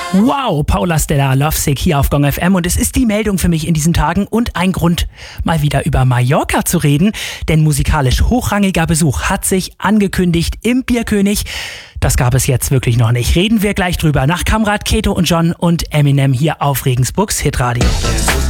Wow, Paula Stella, Lovesick hier auf Gong FM und es ist die Meldung für mich in diesen Tagen und ein Grund, mal wieder über Mallorca zu reden, denn musikalisch hochrangiger Besuch hat sich angekündigt im Bierkönig. Das gab es jetzt wirklich noch nicht. Reden wir gleich drüber nach Kamrat, Keto und John und Eminem hier auf Regensburgs Hitradio.